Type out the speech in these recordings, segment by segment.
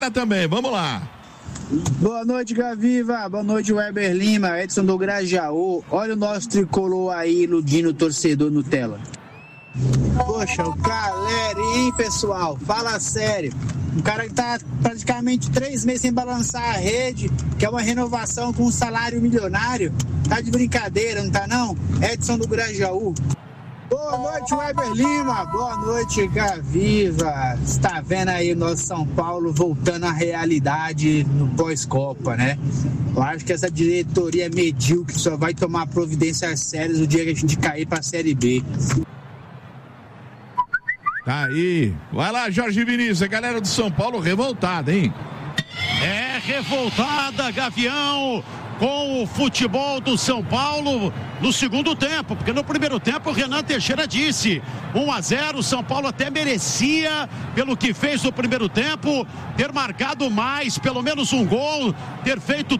Também, vamos lá. Boa noite, Gaviva. Boa noite, Weber Lima, Edson do Grajaú. Olha o nosso tricolor aí iludindo o torcedor Nutella. Poxa, o Caleri, hein, pessoal? Fala sério. Um cara que tá praticamente 3 meses sem balançar a rede, que é uma renovação com um salário milionário. Tá de brincadeira, não tá não? Edson do Grajaú. Boa noite, Weber Lima. Boa noite, Gaviva. Está vendo aí o nosso São Paulo voltando à realidade no pós-Copa, né? Eu acho que essa diretoria medíocre só vai tomar providências sérias no dia que a gente cair para a Série B. Tá aí. Vai lá, Jorge Vinícius. A galera do São Paulo revoltada, hein? É revoltada, Gavião, com o futebol do São Paulo no segundo tempo, porque no primeiro tempo o Renan Teixeira disse 1-0, o São Paulo até merecia, pelo que fez no primeiro tempo, ter marcado mais, pelo menos um gol, ter feito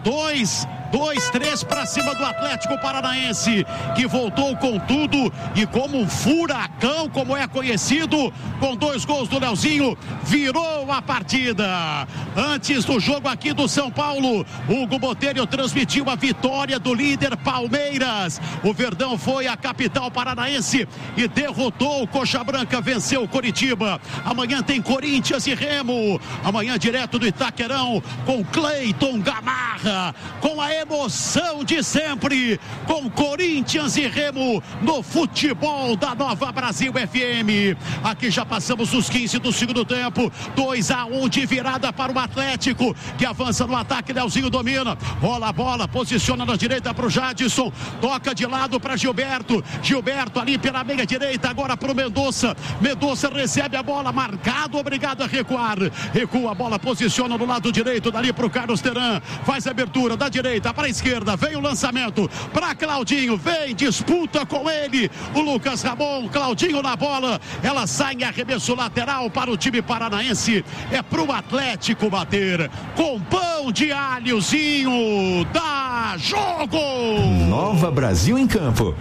2-3 para cima do Atlético Paranaense, que voltou com tudo e como um furacão, como é conhecido, com 2 gols do Leozinho, virou a partida. Antes do jogo aqui do São Paulo, Hugo Botelho transmitiu a vitória do líder Palmeiras. O Verdão foi à capital paranaense e derrotou o Coxa Branca, venceu o Coritiba. Amanhã tem Corinthians e Remo. Amanhã direto do Itaquerão, com Cleiton Gamarra, com a emoção de sempre, com Corinthians e Remo no futebol da Nova Brasil FM. Aqui já passamos os 15 do segundo tempo. 2-1 de virada para o Atlético, que avança no ataque. Leozinho domina, rola a bola, posiciona na direita para o Jadson, toca de lado para Gilberto ali pela meia direita, agora para o Mendonça recebe a bola, marcado, obrigado a recuar, recua a bola, posiciona no lado direito, dali para o Carlos Teran, faz a abertura da direita para a esquerda, vem o lançamento para Claudinho, vem, disputa com ele o Lucas Ramon, Claudinho na bola, ela sai em arremesso lateral para o time paranaense, é para o Atlético bater com pão de alhozinho. Dá jogo! Nova Brasil em campo.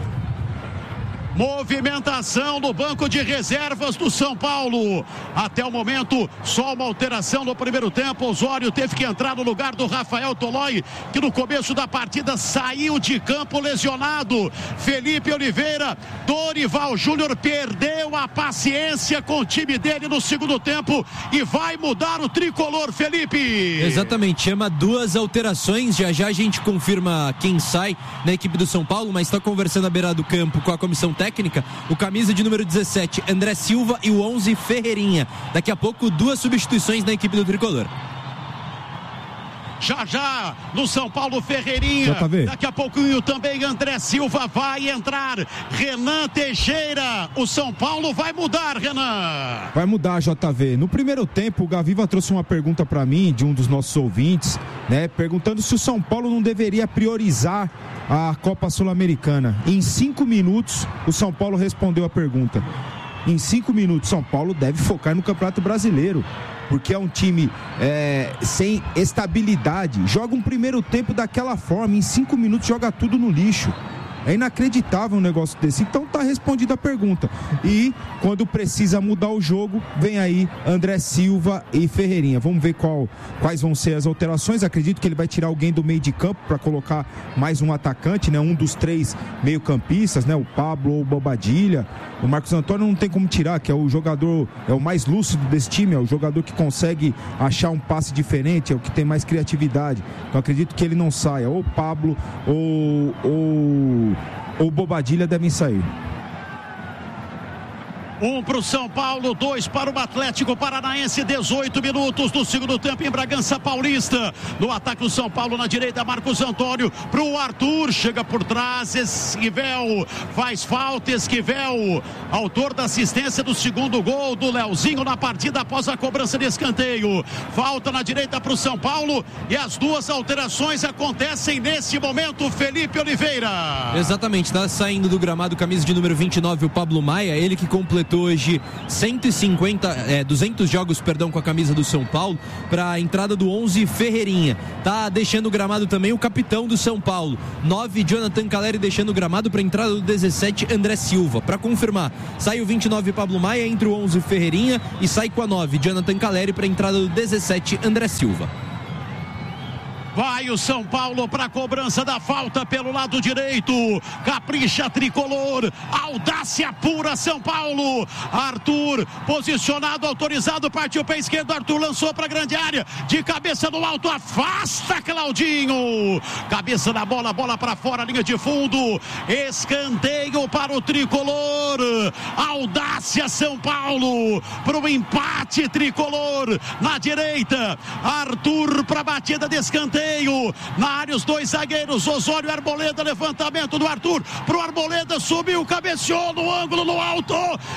Movimentação no banco de reservas do São Paulo. Até o momento, só uma alteração no primeiro tempo. Osório teve que entrar no lugar do Rafael Tolói, que no começo da partida saiu de campo lesionado. Felipe Oliveira, Dorival Júnior perdeu a paciência com o time dele no segundo tempo e vai mudar o tricolor, Felipe. Exatamente, chama 2 alterações. Já a gente confirma quem sai na equipe do São Paulo, mas está conversando à beira do campo com a comissão técnica, o camisa de número 17, André Silva, e o 11, Ferreirinha. Daqui a pouco, 2 substituições na equipe do tricolor. Já no São Paulo, Ferreirinha, daqui a pouquinho também André Silva vai entrar, Renan Teixeira, o São Paulo vai mudar, Renan. Vai mudar, JV. No primeiro tempo, o Gaviva trouxe uma pergunta para mim, de um dos nossos ouvintes, né, perguntando se o São Paulo não deveria priorizar a Copa Sul-Americana. Em 5 minutos, o São Paulo respondeu a pergunta. Em 5 minutos, São Paulo deve focar no Campeonato Brasileiro, porque é um time sem estabilidade. Joga um primeiro tempo daquela forma, em 5 minutos joga tudo no lixo. É inacreditável um negócio desse. Então tá respondida a pergunta. E quando precisa mudar o jogo, vem aí André Silva e Ferreirinha. Vamos ver quais vão ser as alterações. Acredito que ele vai tirar alguém do meio de campo para colocar mais um atacante, né? Um dos 3 meio-campistas, né? O Pablo ou o Bobadilha. O Marcos Antônio não tem como tirar, que é o jogador, é o mais lúcido desse time, é o jogador que consegue achar um passe diferente, é o que tem mais criatividade. Então acredito que ele não saia. Ou o Pablo ou o Bobadilha devem sair. 1 para o São Paulo, 2 para o Atlético Paranaense. 18 minutos do segundo tempo em Bragança Paulista. No ataque do São Paulo, na direita, Marcos Antônio para o Arthur, chega por trás, Esquivel faz falta. Esquivel, autor da assistência do segundo gol do Leozinho na partida após a cobrança de escanteio. Falta na direita para o São Paulo e as 2 alterações acontecem nesse momento. Felipe Oliveira. Exatamente, está saindo do gramado camisa de número 29, o Pablo Maia, ele que completou completou hoje 200 jogos, com a camisa do São Paulo, para a entrada do 11, Ferreirinha. Tá deixando o gramado também o capitão do São Paulo, 9, Jonathan Calleri, deixando o gramado para a entrada do 17, André Silva. Para confirmar, sai o 29, Pablo Maia, entre o 11, Ferreirinha, e sai com a 9, Jonathan Calleri, para a entrada do 17, André Silva. Vai o São Paulo para a cobrança da falta pelo lado direito. Capricha tricolor. Audácia pura São Paulo. Arthur posicionado, autorizado, partiu pé esquerdo. Arthur lançou para a grande área. De cabeça no alto, afasta Claudinho. Cabeça na bola, bola para fora, linha de fundo. Escanteio para o tricolor. Audácia São Paulo para o empate tricolor. Na direita, Arthur para a batida de escanteio. Na área os dois zagueiros, Osório e Arboleda, levantamento do Arthur pro Arboleda, subiu, cabeceou no ângulo, no alto,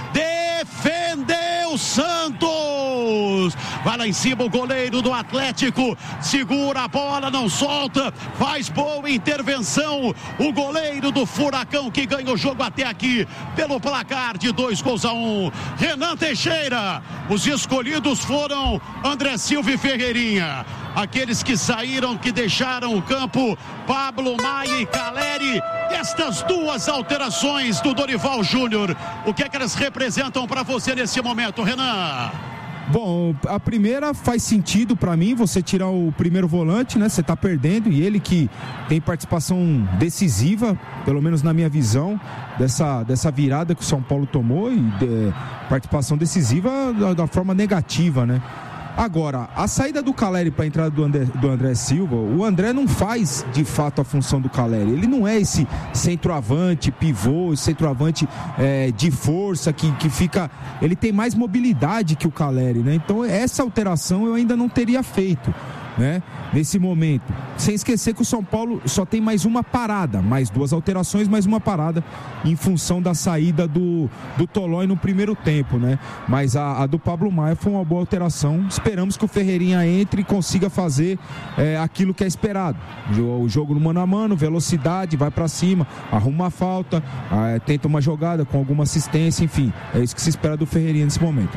defendeu Santos, vai lá em cima o goleiro do Atlético, segura a bola, não solta, faz boa intervenção, o goleiro do Furacão que ganha o jogo até aqui pelo placar de 2-1. Renan Teixeira, os escolhidos foram André Silva e Ferreirinha. Aqueles que saíram, que deixaram o campo, Pablo Maia e Calleri. Estas duas alterações do Dorival Júnior, o que é que elas representam para você nesse momento, Renan? Bom, a primeira faz sentido para mim, você tirar o primeiro volante, né? Você tá perdendo, e ele que tem participação decisiva, pelo menos na minha visão, dessa virada que o São Paulo tomou, e participação decisiva da forma negativa, né? Agora, a saída do Calleri para a entrada do André Silva, o André não faz de fato a função do Calleri. Ele não é esse centroavante, pivô, centroavante de força que fica. Ele tem mais mobilidade que o Calleri, né? Então, essa alteração eu ainda não teria feito, né? Nesse momento, sem esquecer que o São Paulo só tem mais uma parada, mais duas alterações, mais uma parada em função da saída do Tolói no primeiro tempo, né? Mas a do Pablo Maia foi uma boa alteração. Esperamos que o Ferreirinha entre e consiga fazer aquilo que é esperado, o jogo no mano a mano, velocidade, vai pra cima, arruma uma falta, tenta uma jogada com alguma assistência, enfim, é isso que se espera do Ferreirinha nesse momento.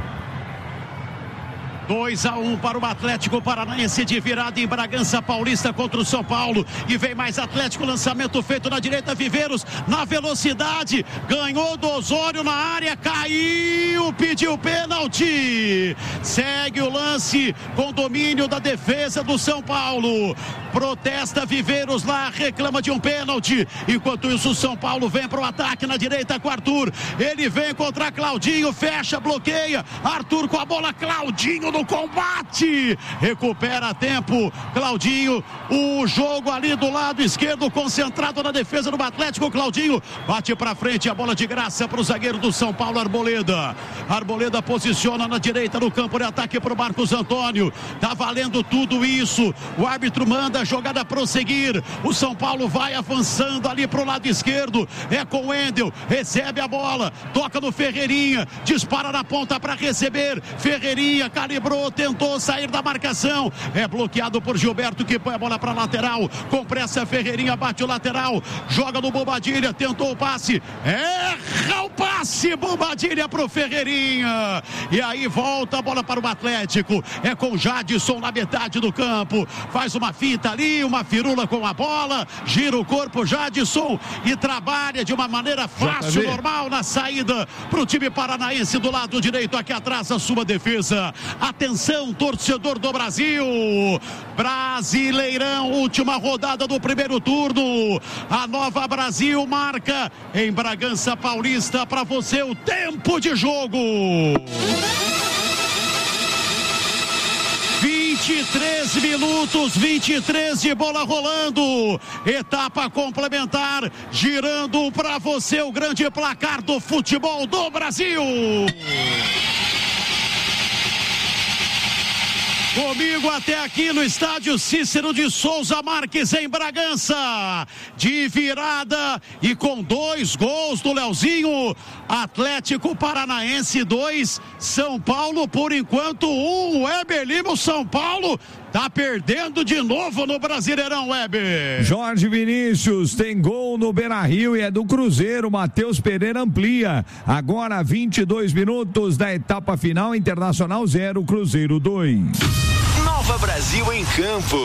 2-1 para o Atlético Paranaense de virada em Bragança Paulista contra o São Paulo. E vem mais Atlético, lançamento feito na direita, Viveiros na velocidade, ganhou do Osório na área, caiu, pediu pênalti. Segue o lance com domínio da defesa do São Paulo. Protesta Viveiros lá, reclama de um pênalti. Enquanto isso, o São Paulo vem para o ataque na direita com Arthur. Ele vem contra Claudinho, fecha, bloqueia. Arthur com a bola, Claudinho no combate, recupera tempo, Claudinho, o jogo ali do lado esquerdo, concentrado na defesa do Atlético. Claudinho bate pra frente, a bola de graça pro zagueiro do São Paulo, Arboleda posiciona na direita no campo de ataque pro Marcos Antônio, tá valendo tudo isso, o árbitro manda a jogada prosseguir, o São Paulo vai avançando ali pro lado esquerdo, é com o Wendel, recebe a bola, toca no Ferreirinha, dispara na ponta para receber, Ferreirinha calibrou, tentou sair da marcação, é bloqueado por Gilberto, que põe a bola para lateral, com pressa Ferreirinha, bate o lateral, joga no Bobadilha, tentou o passe, erra o passe, Bobadilha pro Ferreirinha, e aí volta a bola para o Atlético, é com Jadson na metade do campo, faz uma finta ali, uma firula com a bola, gira o corpo Jadson e trabalha de uma maneira fácil, normal na saída pro time paranaense do lado direito, aqui atrás a sua defesa. Atenção, torcedor do Brasil, Brasileirão, última rodada do primeiro turno, a Nova Brasil marca em Bragança Paulista para você o tempo de jogo. 23 minutos, 23 de bola rolando, etapa complementar, girando para você o grande placar do futebol do Brasil. Comigo até aqui no estádio Cícero de Souza Marques, em Bragança, de virada e com 2 gols do Leozinho. Atlético Paranaense 2, São Paulo por enquanto 1. Weber Lima, o São Paulo tá perdendo de novo no Brasileirão, Weber. Jorge Vinícius tem gol no Beira-Rio e é do Cruzeiro. Matheus Pereira amplia. Agora 22 minutos da etapa final. Internacional 0, Cruzeiro 2. Nova Brasil em campo.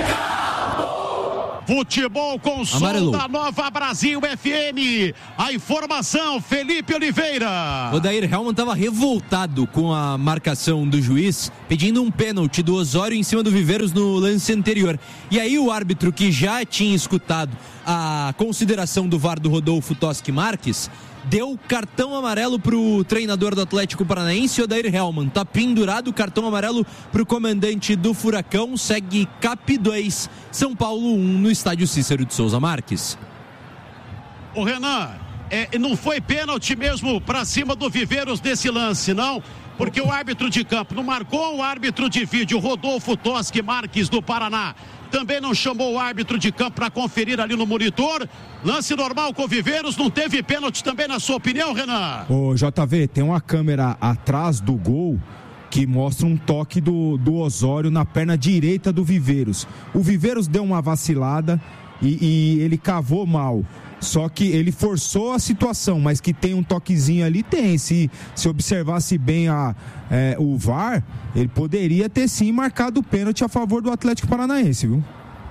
Futebol com som da Nova Brasil FM. A informação, Felipe Oliveira. O Odair Hellmann estava revoltado com a marcação do juiz, pedindo um pênalti do Osório em cima do Viveiros no lance anterior. E aí o árbitro, que já tinha escutado a consideração do VAR do Rodolfo Toschi Marques, deu cartão amarelo pro treinador do Atlético Paranaense. Odair Hellmann tá pendurado, cartão amarelo pro comandante do Furacão. Segue CAP 2, São Paulo 1 no estádio Cícero de Souza Marques. O Renan, não foi pênalti mesmo pra cima do Viveiros nesse lance, não? Porque o árbitro de campo não marcou, o árbitro de vídeo, Rodolfo Toschi Marques do Paraná, também não chamou o árbitro de campo para conferir ali no monitor. Lance normal com o Viveiros, não teve pênalti também, na sua opinião, Renan? Ô, JV, tem uma câmera atrás do gol que mostra um toque do Osório na perna direita do Viveiros. O Viveiros deu uma vacilada e ele cavou mal. Só que ele forçou a situação, mas que tem um toquezinho ali, tem. Se observasse bem o VAR, ele poderia ter sim marcado o pênalti a favor do Atlético Paranaense, viu?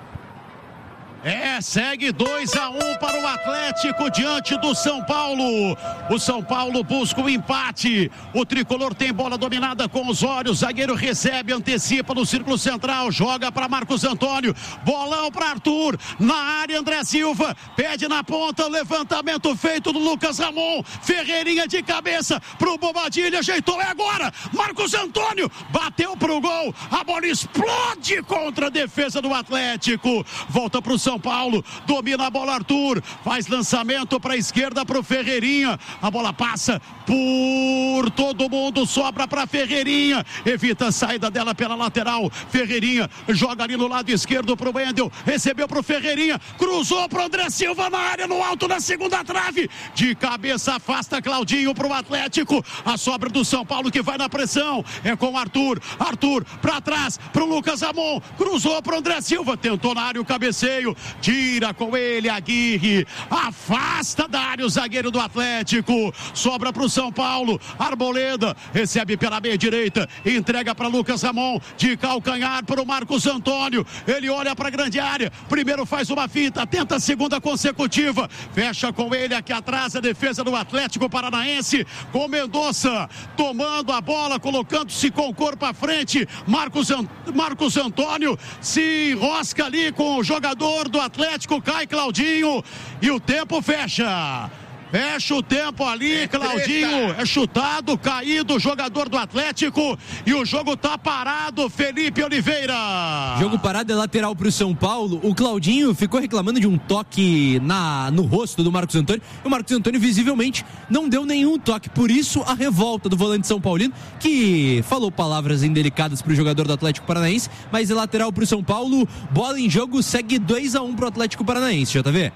Segue 2-1 para o Atlético diante do São Paulo. O São Paulo busca o empate. O tricolor tem bola dominada com os olhos. Zagueiro recebe, antecipa no círculo central. Joga para Marcos Antônio. Bolão para Arthur. Na área, André Silva. Pede na ponta. Levantamento feito do Lucas Ramon. Ferreirinha de cabeça pro Bobadilha. Ajeitou. É agora. Marcos Antônio bateu pro gol. A bola explode contra a defesa do Atlético. Volta pro São Paulo, domina a bola Arthur, faz lançamento para a esquerda pro Ferreirinha, a bola passa por todo mundo, sobra para Ferreirinha, evita a saída dela pela lateral. Ferreirinha joga ali no lado esquerdo pro Wendel, recebeu pro Ferreirinha, cruzou pro André Silva na área, no alto da segunda trave, de cabeça afasta Claudinho pro Atlético. A sobra do São Paulo que vai na pressão é com Arthur para trás pro Lucas Ramon, cruzou pro André Silva, tentou na área o cabeceio, tira com ele Aguirre, afasta Dário, zagueiro do Atlético, sobra pro São Paulo. Arboleda recebe pela meia direita, entrega para Lucas Ramon, de calcanhar para o Marcos Antônio, ele olha para a grande área, primeiro faz uma finta, tenta a segunda consecutiva, fecha com ele aqui atrás a defesa do Atlético Paranaense, com Mendonça tomando a bola, colocando-se com o corpo à frente. Marcos Antônio se enrosca ali com o jogador do Atlético, cai Claudinho e o tempo fecha o tempo ali, Claudinho é chutado, caído o jogador do Atlético e o jogo tá parado, Felipe Oliveira. Jogo parado, é lateral pro São Paulo. O Claudinho ficou reclamando de um toque no rosto do Marcos Antônio, e o Marcos Antônio visivelmente não deu nenhum toque, por isso a revolta do volante São Paulino, que falou palavras indelicadas pro jogador do Atlético Paranaense, mas é lateral pro São Paulo, bola em jogo, segue 2-1 pro Atlético Paranaense, JV.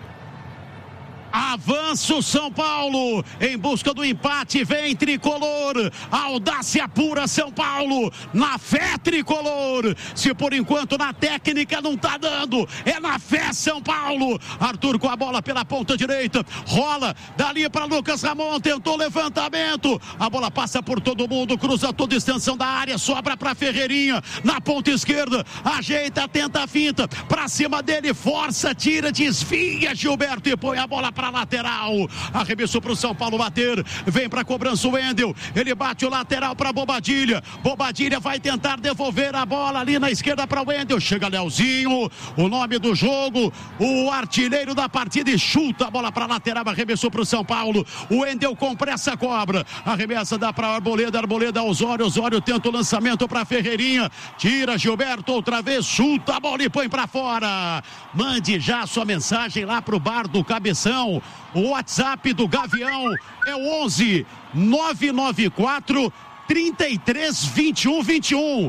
Avança o São Paulo em busca do empate, vem tricolor, audácia pura São Paulo, na fé tricolor, se por enquanto na técnica não tá dando, é na fé São Paulo. Arthur com a bola pela ponta direita, rola dali para Lucas Ramon, tentou levantamento, a bola passa por todo mundo, cruza toda a extensão da área, sobra para Ferreirinha, na ponta esquerda, ajeita, tenta a finta, para cima dele, força, tira, desvia Gilberto e põe a bola para lateral, arremessou para o São Paulo bater, vem para cobrança o Wendel, ele bate o lateral para Bobadilha vai tentar devolver a bola ali na esquerda para o Wendel, chega Leozinho, o nome do jogo, o artilheiro da partida, e chuta a bola para lateral, arremessou para o São Paulo, o Wendel com pressa cobra, arremessa, dá para Arboleda, Osório tenta o lançamento para Ferreirinha, tira Gilberto outra vez, chuta a bola e põe para fora. Mande já a sua mensagem lá pro bar do Cabeção. O WhatsApp do Gavião é o 11 994 33 21 21.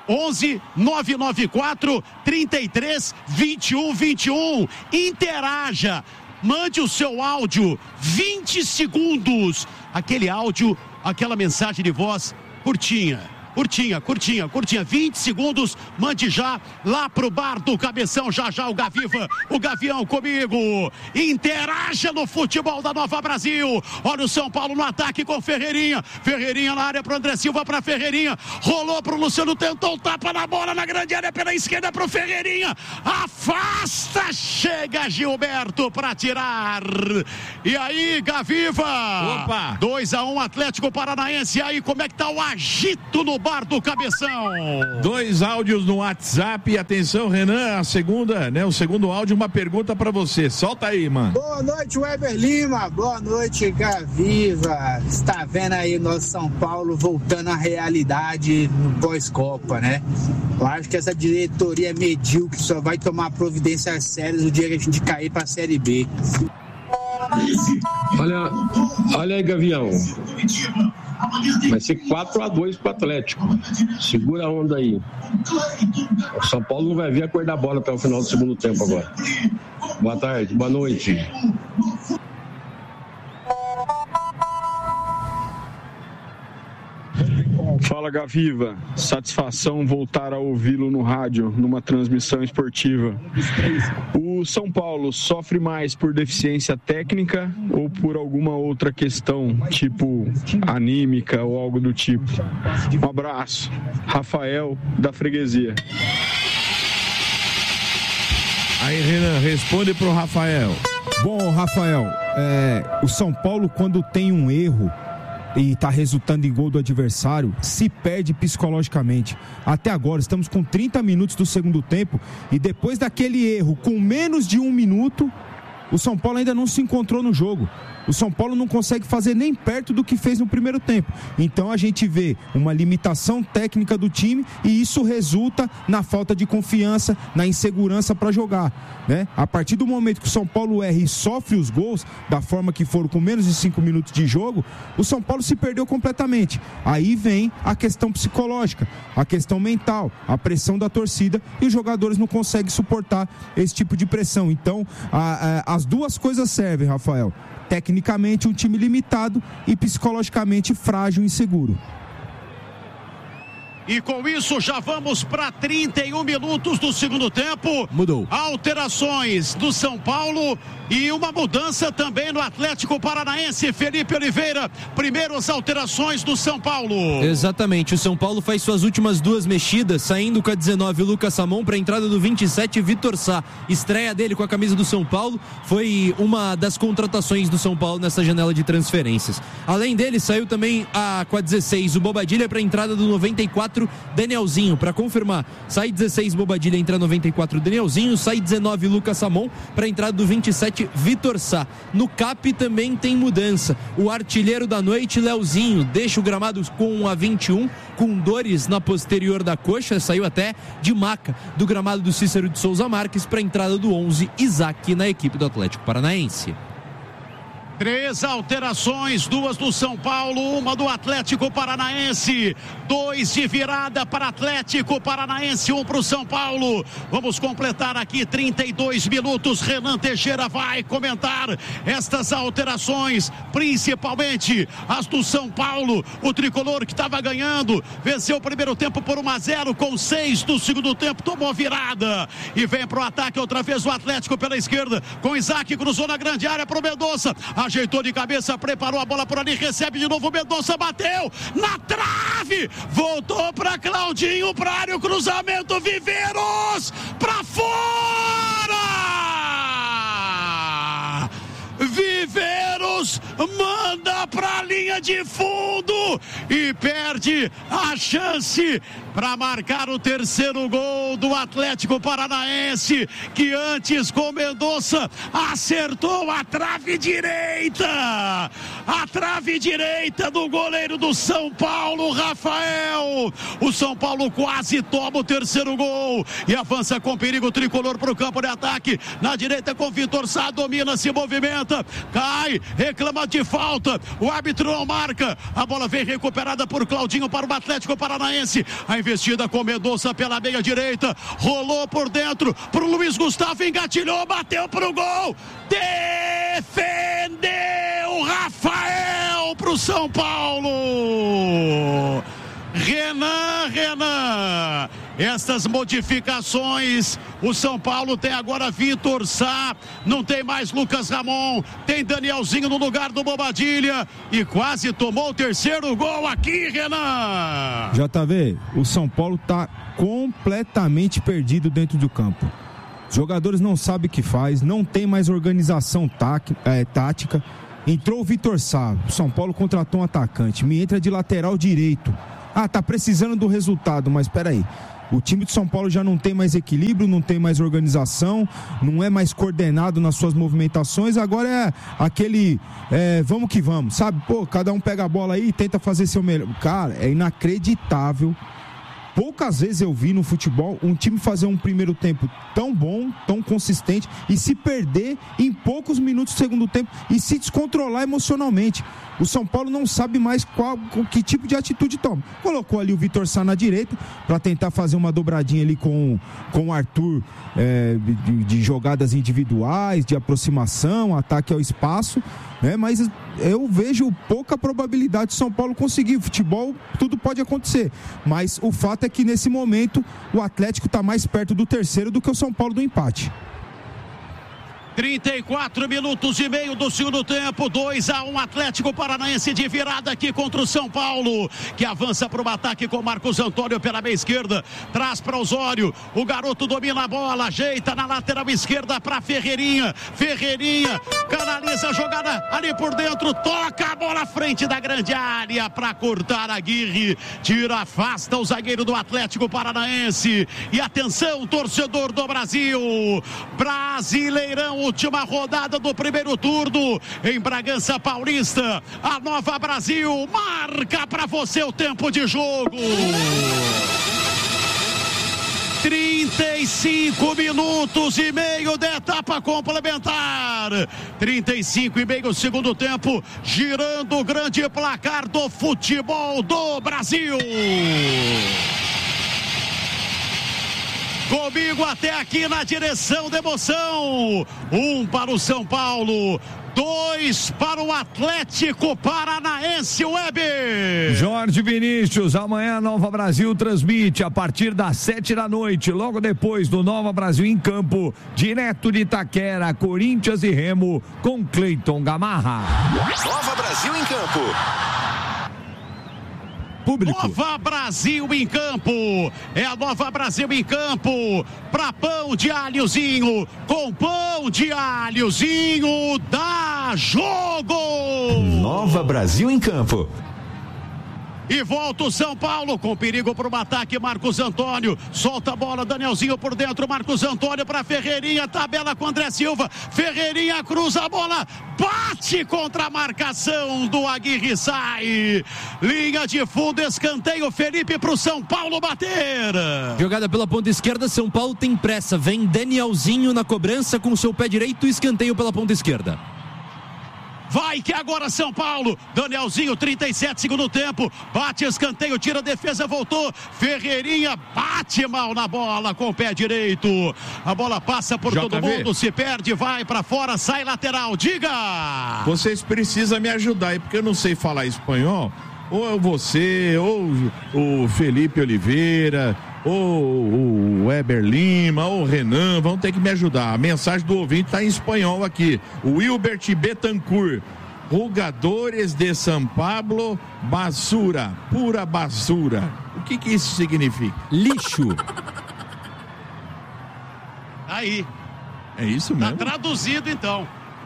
11 994 33 21 21. Interaja. Mande o seu áudio, 20 segundos. Aquele áudio, aquela mensagem de voz curtinha. 20 segundos, mande já lá pro bar do Cabeção, já o Gavião comigo, interaja no futebol da Nova Brasil. Olha o São Paulo no ataque com Ferreirinha na área pro André Silva, pra Ferreirinha, rolou pro Luciano, tentou tapa na bola na grande área pela esquerda pro Ferreirinha, afasta, chega Gilberto pra tirar, e aí Gaviva, 2-1 Atlético Paranaense. E aí como é que tá o agito no bar do Cabeção? 2 áudios no WhatsApp. Atenção, Renan, o segundo áudio, uma pergunta pra você. Solta aí, mano. Boa noite, Weber Lima. Boa noite, Gaviva. Está vendo aí o nosso São Paulo voltando à realidade no pós-Copa, né? Eu acho que essa diretoria medíocre só vai tomar providências sérias no dia que a gente cair pra Série B. Olha aí, Gavião. Vai ser 4-2 pro Atlético. Segura a onda aí. O São Paulo não vai ver a cor da bola até o final do segundo tempo agora. Boa tarde, boa noite. Fala, Gaviva. Satisfação voltar a ouvi-lo no rádio, numa transmissão esportiva. O São Paulo sofre mais por deficiência técnica ou por alguma outra questão, tipo anímica ou algo do tipo? Um abraço. Rafael, da Freguesia. Aí, Renan, responde pro Rafael. Bom, Rafael, o São Paulo, quando tem um erro e tá resultando em gol do adversário, se perde psicologicamente. Até agora, estamos com 30 minutos do segundo tempo e depois daquele erro, com menos de 1 minuto, o São Paulo ainda não se encontrou no jogo. O São Paulo não consegue fazer nem perto do que fez no primeiro tempo. Então a gente vê uma limitação técnica do time e isso resulta na falta de confiança, na insegurança para jogar, né? A partir do momento que o São Paulo erra e sofre os gols da forma que foram, com menos de 5 minutos de jogo, o São Paulo se perdeu completamente. Aí vem a questão psicológica, a questão mental, a pressão da torcida, e os jogadores não conseguem suportar esse tipo de pressão. Então as duas coisas servem, Rafael. Tecnicamente um time limitado e psicologicamente frágil e inseguro. E com isso já vamos para 31 minutos do segundo tempo. Mudou. Alterações do São Paulo e uma mudança também no Atlético Paranaense. Felipe Oliveira, primeiro as alterações do São Paulo. Exatamente, o São Paulo faz suas últimas 2 mexidas, saindo com a 19 o Lucas Samon para a entrada do 27 Vitor Sá. Estreia dele com a camisa do São Paulo, foi uma das contratações do São Paulo nessa janela de transferências. Além dele, saiu também com a 16 o Bobadilha para a entrada do 94 Danielzinho, para confirmar, sai 16 Bobadilha, entra 94 Danielzinho, sai 19 Lucas Samon para a entrada do 27 Vitor Sá. No CAP também tem mudança, o artilheiro da noite, Leozinho, deixa o gramado com a 21, com dores na posterior da coxa, saiu até de maca do gramado do Cícero de Souza Marques para a entrada do 11 Isaac na equipe do Atlético Paranaense. 3 alterações, 2 do São Paulo, 1 do Atlético Paranaense, 2 de virada para Atlético Paranaense, 1 para o São Paulo. Vamos completar aqui 32 minutos. Renan Teixeira vai comentar estas alterações, principalmente as do São Paulo. O tricolor que estava ganhando, venceu o primeiro tempo por 1-0, com 6 do segundo tempo, tomou virada e vem para o ataque outra vez o Atlético pela esquerda, com Isaac, cruzou na grande área para o Mendonça, ajeitou de cabeça, preparou a bola por ali, recebe de novo o Mendonça, bateu na trave, voltou para Claudinho, para área, o cruzamento, Viveiros para fora! Viveiros manda para a linha de fundo e perde a chance para marcar o terceiro gol do Atlético Paranaense, que antes com Mendonça acertou a trave direita do goleiro do São Paulo, Rafael. O São Paulo quase toma o terceiro gol e avança com perigo tricolor para o campo de ataque, na direita com Vitor Sá, domina, se movimenta, cai, reclama de falta, o árbitro não marca, a bola vem recuperada por Claudinho para o Atlético Paranaense, a A investida com Mendonça pela meia direita. Rolou por dentro pro Luiz Gustavo. Engatilhou, bateu pro gol. Defendeu Rafael pro São Paulo. Renan. Essas modificações, o São Paulo tem agora Vitor Sá, não tem mais Lucas Ramon, tem Danielzinho no lugar do Bobadilha e quase tomou o terceiro gol aqui, Renan. JV, o São Paulo tá completamente perdido dentro do campo. Os jogadores não sabem o que faz, não tem mais organização tática. Entrou o Vitor Sá, o São Paulo contratou um atacante, me entra de lateral direito. Tá precisando do resultado, mas peraí. O time de São Paulo já não tem mais equilíbrio, não tem mais organização, não é mais coordenado nas suas movimentações. Agora é aquele vamos que vamos, sabe? Cada um pega a bola aí e tenta fazer seu melhor. Cara, é inacreditável. Poucas vezes eu vi no futebol um time fazer um primeiro tempo tão bom, tão consistente e se perder em poucos minutos do segundo tempo e se descontrolar emocionalmente. O São Paulo não sabe mais que tipo de atitude toma. Colocou ali o Vitor Sá na direita para tentar fazer uma dobradinha ali com o Arthur de jogadas individuais, de aproximação, ataque ao espaço, né? Mas eu vejo pouca probabilidade de São Paulo conseguir. Futebol, tudo pode acontecer, mas o fato é que nesse momento o Atlético está mais perto do terceiro do que o São Paulo do empate. 34 minutos e meio do segundo tempo, 2-1 Atlético Paranaense de virada aqui contra o São Paulo, que avança para o ataque com Marcos Antônio pela meia esquerda, traz para Osório, o garoto domina a bola, ajeita na lateral esquerda para Ferreirinha, canaliza a jogada ali por dentro, toca a bola à frente da grande área para cortar Aguirre, afasta o zagueiro do Atlético Paranaense. E atenção, torcedor do Brasil, Brasileirão, última rodada do primeiro turno em Bragança Paulista. A Nova Brasil marca para você o tempo de jogo. 35 minutos e meio da etapa complementar. 35 e meio segundo tempo, girando o grande placar do futebol do Brasil. Comigo até aqui na direção da emoção. 1 para o São Paulo, 2 para o Atlético Paranaense, Weber. Jorge Vinícius, amanhã a Nova Brasil transmite a partir das 7 da noite, logo depois do Nova Brasil em campo, direto de Itaquera, Corinthians e Remo, com Cleiton Gamarra. Nova Brasil em campo. Público. Nova Brasil em campo, é a Nova Brasil em campo, pra pão de alhozinho, com pão de alhozinho, dá jogo! Nova Brasil em campo. E volta o São Paulo com perigo para o ataque. Marcos Antônio solta a bola, Danielzinho por dentro, Marcos Antônio para Ferreirinha, tabela com André Silva, Ferreirinha cruza a bola, bate contra a marcação do Aguirre, sai, linha de fundo, escanteio, Felipe para o São Paulo bater. Jogada pela ponta esquerda, São Paulo tem pressa, vem Danielzinho na cobrança com seu pé direito, escanteio pela ponta esquerda. Vai que agora São Paulo, Danielzinho, 37 segundo tempo, bate escanteio, tira a defesa, voltou, Ferreirinha bate mal na bola com o pé direito, a bola passa por todo mundo, se perde, vai pra fora, sai lateral, diga! Vocês precisam me ajudar aí, porque eu não sei falar espanhol, ou você, ou o Felipe Oliveira, ou o Weber Lima, ou o Renan, vão ter que me ajudar. A mensagem do ouvinte está em espanhol aqui. O Wilbert Betancourt. Jogadores de São Paulo, basura, pura basura. O que isso significa? Lixo. Aí. É isso mesmo? Tá traduzido então.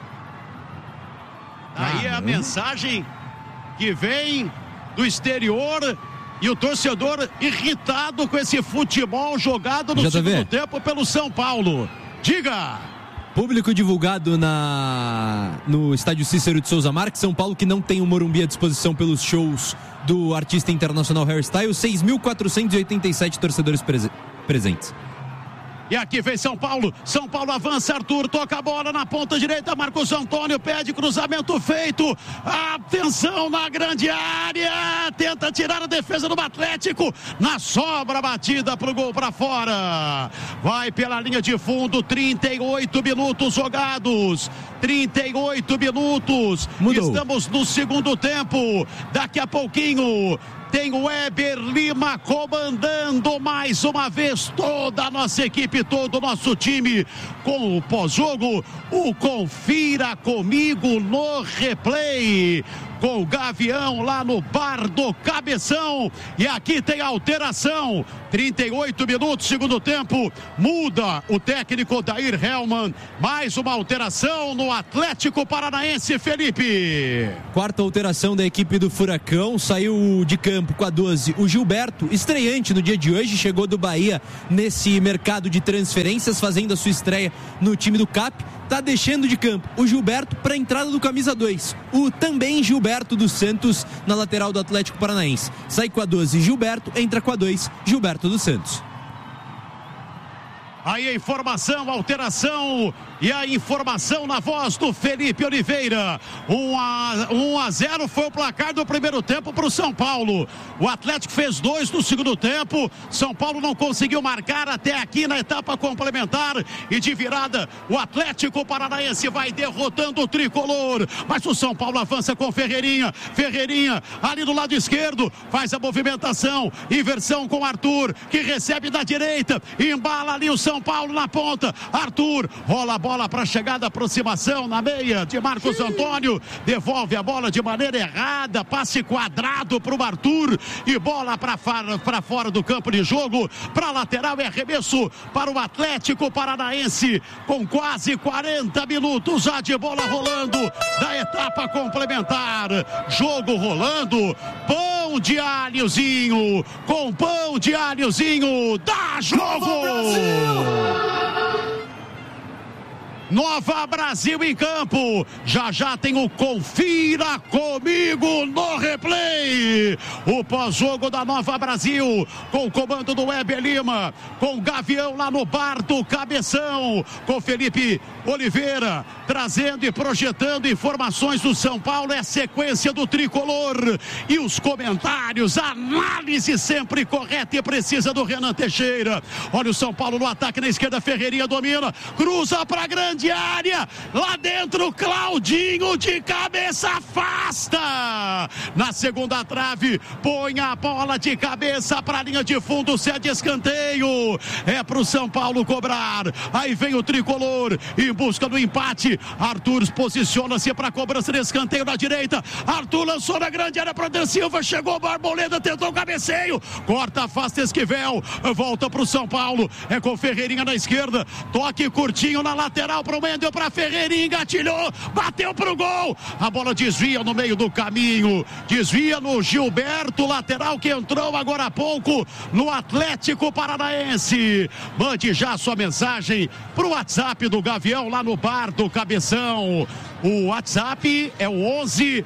Aí é a mensagem que vem do exterior. E o torcedor irritado com esse futebol jogado no segundo tempo pelo São Paulo. Diga! Público divulgado no estádio Cícero de Souza Marques, São Paulo, que não tem o Morumbi à disposição pelos shows do artista internacional Harry Styles, 6.487 torcedores presentes. E aqui vem São Paulo avança, Arthur toca a bola na ponta direita, Marcos Antônio pede cruzamento feito, atenção na grande área, tenta tirar a defesa do Atlético, na sobra batida pro gol para fora, vai pela linha de fundo, 38 minutos jogados, 38 minutos, estamos no segundo tempo, daqui a pouquinho tem o Weber Lima comandando mais uma vez toda a nossa equipe, todo o nosso time com o pós-jogo, o Confira Comigo no Replay, com o Gavião lá no bar do Cabeção. E aqui tem alteração, 38 minutos, segundo tempo, muda o técnico Dair Hellman, mais uma alteração no Atlético Paranaense, Felipe. Quarta alteração da equipe do Furacão, saiu de campo com a 12 o Gilberto, estreante no dia de hoje, chegou do Bahia nesse mercado de transferências, fazendo a sua estreia no time do CAP, tá deixando de campo o Gilberto para a entrada do camisa 2, o também Gilberto dos Santos na lateral do Atlético Paranaense. Sai com a 12 Gilberto, entra com a 2 Gilberto dos Santos. Aí a informação, alteração e a informação na voz do Felipe Oliveira. 1-0 foi o placar do primeiro tempo para o São Paulo. O Atlético fez 2 no segundo tempo. São Paulo não conseguiu marcar até aqui na etapa complementar. E de virada, o Atlético Paranaense vai derrotando o tricolor. Mas o São Paulo avança com Ferreirinha. Ferreirinha ali do lado esquerdo faz a movimentação. Inversão com Arthur, que recebe da direita. Embala ali o São Paulo na ponta. Arthur rola a bola para chegada, aproximação na meia de Marcos Antônio, devolve a bola de maneira errada, passe quadrado para o Arthur e bola para fora do campo de jogo, para lateral e arremesso para o Atlético Paranaense, com quase 40 minutos já de bola rolando da etapa complementar, jogo rolando, pão de alhozinho, com pão de alhozinho, dá jogo! Nova Brasil em campo, já tem o Confira Comigo no Replay, o pós-jogo da Nova Brasil, com o comando do Weber Lima, com o Gavião lá no bar do Cabeção, com Felipe Oliveira, trazendo e projetando informações do São Paulo, é a sequência do tricolor, e os comentários, a análise sempre correta e precisa do Renan Teixeira. Olha o São Paulo no ataque na esquerda, Ferreirinha domina, cruza para grande área, lá dentro Claudinho de cabeça afasta, na segunda trave, põe a bola de cabeça para a linha de fundo, cede escanteio, é pro São Paulo cobrar, aí vem o tricolor em busca do empate, Arthur posiciona-se para a cobrança de escanteio na direita, Arthur lançou na grande área para o Silva, chegou o Arboleda, tentou o cabeceio, corta, afasta Esquivel, volta pro São Paulo, é com Ferreirinha na esquerda, toque curtinho na lateral pro Mendel, para Ferreirinha, engatilhou, bateu pro gol, a bola desvia no meio do caminho, desvia no Gilberto, lateral que entrou agora há pouco no Atlético Paranaense. Mande já sua mensagem pro WhatsApp do Gavião lá no bar do Cabeção. O WhatsApp é o 11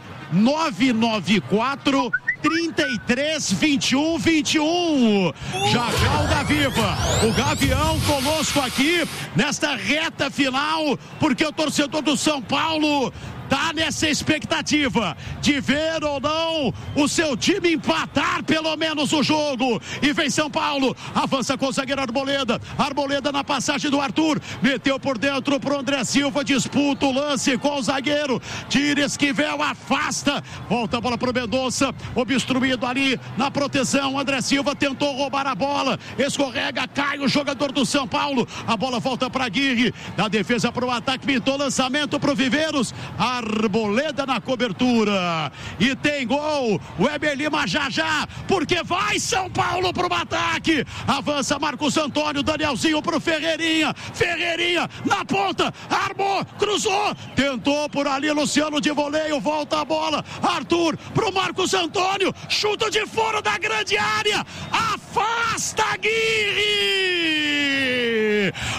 994 33 21 21. Já o Gaviva, o Gavião conosco aqui nesta reta final, porque o torcedor do São Paulo tá nessa expectativa de ver ou não o seu time empatar pelo menos o jogo. E vem São Paulo, avança com o zagueiro Arboleda, Arboleda na passagem do Arthur, meteu por dentro pro André Silva, disputa o lance com o zagueiro, tira Esquivel, afasta, volta a bola pro Mendonça, obstruído ali na proteção, André Silva tentou roubar a bola, escorrega, cai o jogador do São Paulo, a bola volta para Aguirre, da defesa pro ataque, pintou lançamento pro Viveiros, Arboleda na cobertura e tem gol, Weber Lima já, porque vai São Paulo pro ataque, avança Marcos Antônio, Danielzinho pro Ferreirinha, Ferreirinha na ponta, armou, cruzou, tentou por ali Luciano de voleio, volta a bola, Arthur pro Marcos Antônio, chuta de fora da grande área, afasta Aguirre,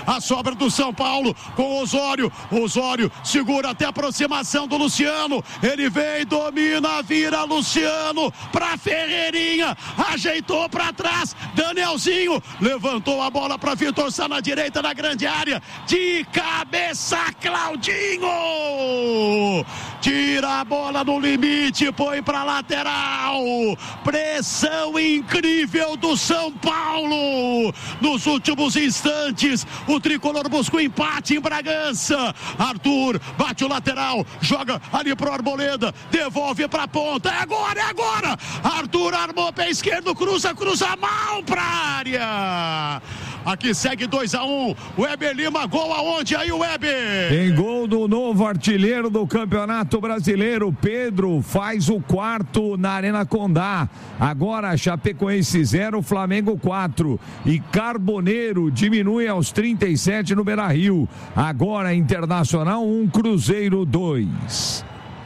A sobra do São Paulo com Osório. Osório segura até a aproximação do Luciano. Ele vem, domina, vira Luciano pra Ferreirinha. Ajeitou pra trás. Danielzinho levantou a bola pra Vitor Sá na direita da grande área. De cabeça, Claudinho. Tira a bola no limite, põe pra lateral. Pressão incrível do São Paulo. Nos últimos instantes, o tricolor busca o empate em Bragança. Arthur bate o lateral, joga ali pro Arboleda, devolve pra ponta. É agora, é agora. Arthur armou pé esquerdo, cruza mal pra área. Aqui segue 2-1. Weber Lima, gol aonde aí, o Weber? Tem gol do novo artilheiro do Campeonato Brasileiro. Pedro faz o 4º na Arena Condá. Agora Chapecoense 0, Flamengo 4. E Carboneiro diminui aos 37 no Beira-Rio. Agora Internacional 1, Cruzeiro 2.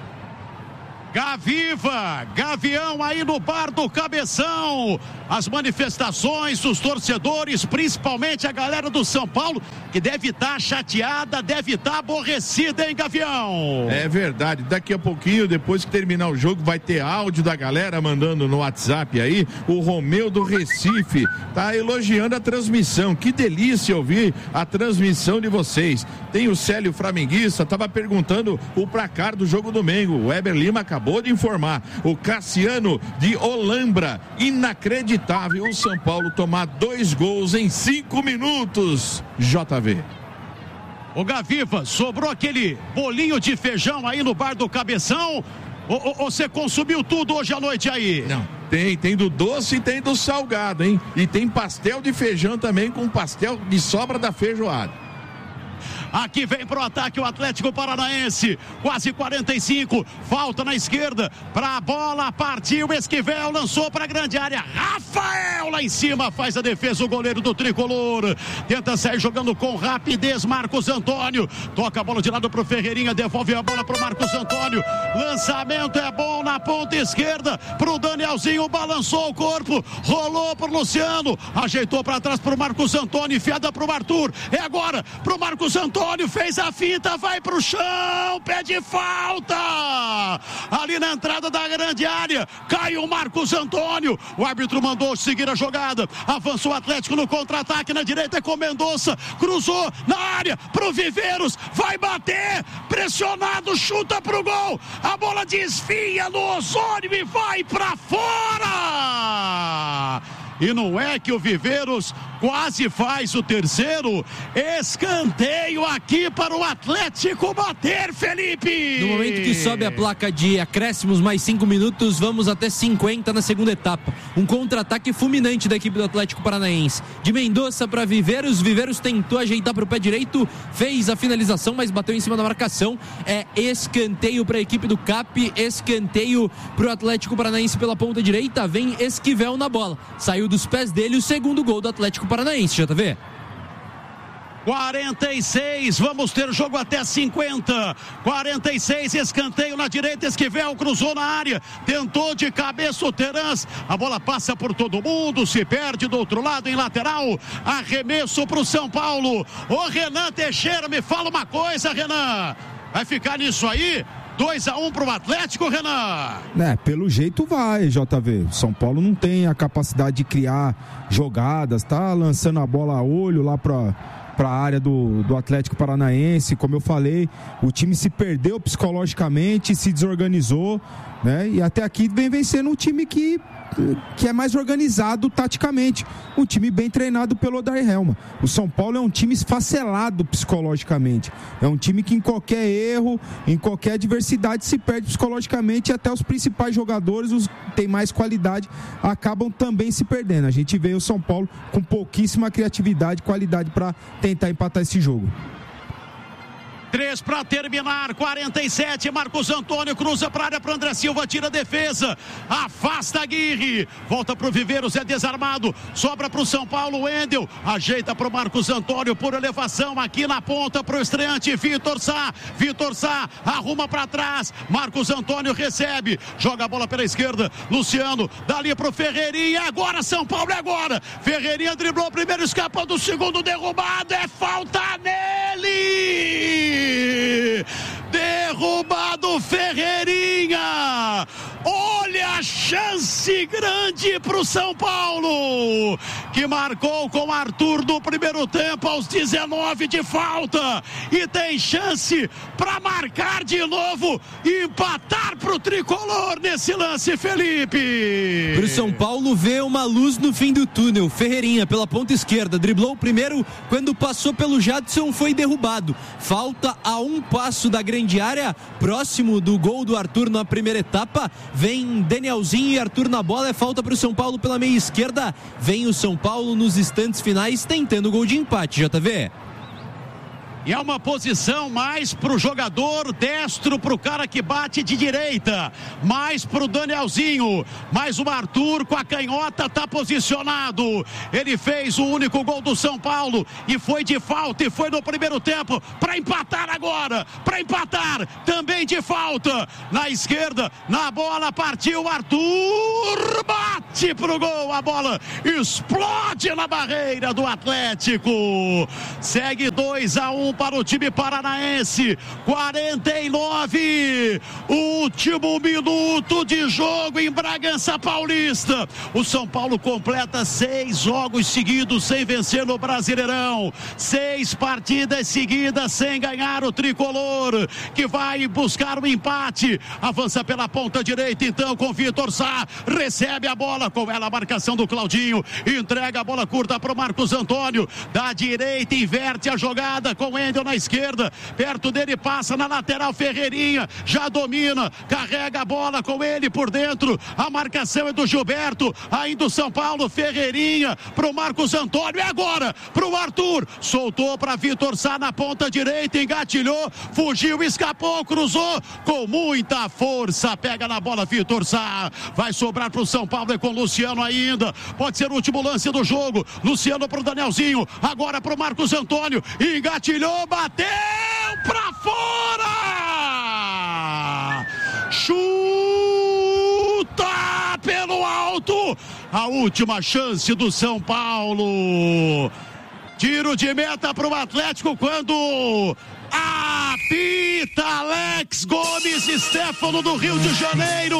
Gaviva, Gavião aí no bar do Cabeção. As manifestações dos torcedores, principalmente a galera do São Paulo, que deve estar chateada, deve estar aborrecida, hein, Gavião? É verdade, daqui a pouquinho, depois que terminar o jogo, vai ter áudio da galera mandando no WhatsApp aí. O Romeu do Recife tá elogiando a transmissão. Que delícia ouvir a transmissão de vocês. Tem o Célio Flamenguista, tava perguntando o placar do jogo domingo. O Weber Lima acabou de informar. O Cassiano de Olambra, inacreditável o São Paulo tomar 2 gols em 5 minutos. JV. O Gaviva, sobrou aquele bolinho de feijão aí no bar do Cabeção? Ou você consumiu tudo hoje à noite aí? Não, tem do doce e tem do salgado, hein? E tem pastel de feijão também com pastel de sobra da feijoada. Aqui vem pro ataque o Atlético Paranaense, quase 45, falta na esquerda, pra bola, partiu, Esquivel, lançou pra grande área, Rafael lá em cima, faz a defesa, o goleiro do tricolor, tenta sair jogando com rapidez, Marcos Antônio, toca a bola de lado pro Ferreirinha, devolve a bola pro Marcos Antônio, lançamento é bom na ponta esquerda, pro Danielzinho, balançou o corpo, rolou pro Luciano, ajeitou pra trás pro Marcos Antônio, enfiada pro Arthur, é agora pro Marcos Antônio, fez a finta, vai pro chão, pede falta, ali na entrada da grande área, caiu o Marcos Antônio, o árbitro mandou seguir a jogada, avançou o Atlético no contra-ataque, na direita é com Mendonça, cruzou na área, pro Viveiros, vai bater, pressionado, chuta pro gol, a bola desvia no Osório e vai pra fora! E não é que o Viveiros quase faz o terceiro, escanteio aqui para o Atlético bater, Felipe! No momento que sobe a placa de acréscimos mais 5 minutos, vamos até 50 na segunda etapa. Um contra-ataque fulminante da equipe do Atlético Paranaense. De Mendonça para Viveiros, Viveiros tentou ajeitar para o pé direito, fez a finalização, mas bateu em cima da marcação. É escanteio para a equipe do CAP, escanteio para o Atlético Paranaense pela ponta direita, vem Esquivel na bola. Saiu dos pés dele o segundo gol do Atlético Paranaense, JV. 46, vamos ter jogo até 50, 46, escanteio na direita, Esquivel cruzou na área, tentou de cabeça o Terans, a bola passa por todo mundo, se perde do outro lado em lateral, arremesso pro São Paulo, o Renan Teixeira, me fala uma coisa, Renan, vai ficar nisso aí? 2-1 pro Atlético, Renan. Pelo jeito vai, JV. São Paulo não tem a capacidade de criar jogadas, tá lançando a bola a olho lá para a área do Atlético Paranaense. Como eu falei, o time se perdeu psicologicamente, se desorganizou, né? E até aqui vem vencendo um time que é mais organizado taticamente, um time bem treinado pelo Odair Helma. O São Paulo é um time esfacelado psicologicamente, é um time que em qualquer erro, em qualquer adversidade se perde psicologicamente, e até os principais jogadores, os que têm mais qualidade, acabam também se perdendo. A gente vê o São Paulo com pouquíssima criatividade e qualidade para tentar empatar esse jogo. 3 para terminar, 47, Marcos Antônio cruza para a área para André Silva, tira a defesa, afasta Aguirre, volta para o Viveiros, é desarmado, sobra para o São Paulo, Wendel, ajeita para o Marcos Antônio por elevação, aqui na ponta para o estreante, Vitor Sá, arruma para trás, Marcos Antônio recebe, joga a bola pela esquerda, Luciano, dali para o Ferreirinha, agora São Paulo, agora, Ferreirinha driblou o primeiro, escapando do segundo, derrubado, é falta nele! Derrubado Ferreirinha. Olha a chance grande para o São Paulo, que marcou com Arthur no primeiro tempo aos 19 de falta e tem chance para marcar de novo e empatar para o tricolor nesse lance, Felipe. Para o São Paulo ver uma luz no fim do túnel. Ferreirinha pela ponta esquerda, driblou o primeiro, quando passou pelo Jadson foi derrubado. Falta a um passo da grande área, próximo do gol do Arthur na primeira etapa. Vem Danielzinho e Arthur na bola, é falta para o São Paulo pela meia esquerda. Vem o São Paulo nos instantes finais tentando o gol de empate, JV. E é uma posição mais pro jogador destro, pro cara que bate de direita, mais pro Danielzinho, mais o Arthur com a canhota tá posicionado. Ele fez o único gol do São Paulo e foi de falta, e foi no primeiro tempo para empatar agora, para empatar também de falta. Na esquerda, na bola, partiu Arthur, bate pro gol, a bola explode na barreira do Atlético. Segue 2-1 para o time paranaense, 49, último minuto de jogo em Bragança Paulista. O São Paulo completa 6 jogos seguidos sem vencer no Brasileirão, 6 partidas seguidas sem ganhar o tricolor, que vai buscar o empate, avança pela ponta direita então com Vitor Sá, recebe a bola, com ela a marcação do Claudinho, entrega a bola curta para o Marcos Antônio, da direita inverte a jogada com Wendel na esquerda, perto dele passa na lateral Ferreirinha, já domina, carrega a bola com ele por dentro, a marcação é do Gilberto, ainda o São Paulo, Ferreirinha pro Marcos Antônio, e agora pro Arthur, soltou para Vitor Sá na ponta direita, engatilhou, fugiu, escapou, cruzou com muita força, pega na bola Vitor Sá, vai sobrar pro São Paulo, é com Luciano ainda, pode ser o último lance do jogo, Luciano pro Danielzinho, agora pro Marcos Antônio, engatilhou, bateu pra fora, chuta pelo alto, a última chance do São Paulo, tiro de meta pro Atlético quando apita Alex Gomes Stefano do Rio de Janeiro,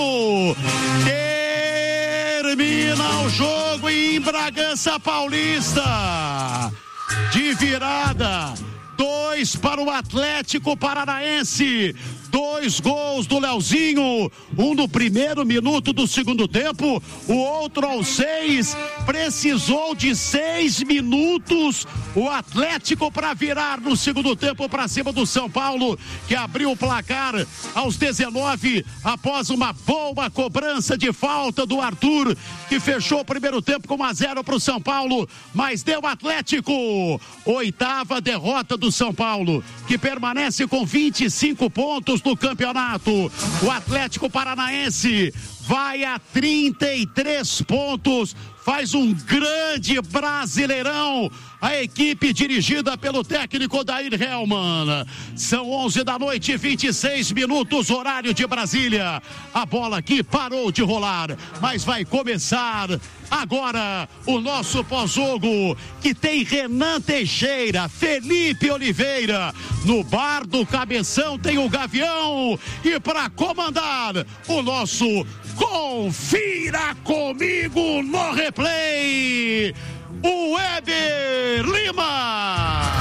termina o jogo em Bragança Paulista, de virada, 2 para o Atlético Paranaense, 2 gols do Leozinho, um no primeiro minuto do segundo tempo, o outro aos 6, precisou de 6 minutos o Atlético para virar no segundo tempo para cima do São Paulo, que abriu o placar aos 19 após uma boa cobrança de falta do Arthur, que fechou o primeiro tempo com 1-0 para o São Paulo, mas deu Atlético, 8ª derrota do São Paulo, que permanece com 25 pontos no campeonato. O Atlético Paranaense vai a 33 pontos, faz um grande Brasileirão, a equipe dirigida pelo técnico Odair Hellmann. São 11 da noite, 26 minutos, horário de Brasília. A bola aqui parou de rolar, mas vai começar agora o nosso pós-jogo, que tem Renan Teixeira, Felipe Oliveira. No bar do Cabeção tem o Gavião, e para comandar o nosso Confira Comigo no Replay, o Weber Lima.